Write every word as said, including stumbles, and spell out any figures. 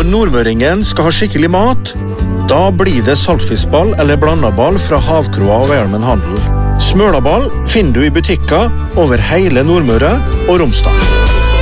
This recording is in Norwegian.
nordmøringen skal ha skikkelig mat, da blir det saltfiskball eller blandaball fra Havkroa og Hjelmen Handel. Smølaball finner du i butikker over hele Nordmøre og Romsdal.